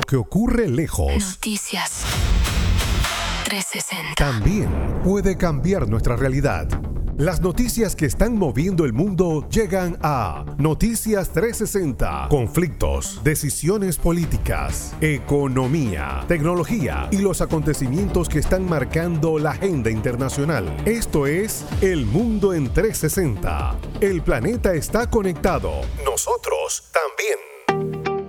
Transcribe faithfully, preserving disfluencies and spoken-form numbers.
que ocurre lejos Noticias trescientos sesenta también puede cambiar nuestra realidad. Las noticias que están moviendo el mundo llegan a Noticias trescientos sesenta. Conflictos, decisiones políticas, economía, tecnología y los acontecimientos que están marcando la agenda internacional. Esto es El Mundo en trescientos sesenta. El planeta está conectado. Nosotros también.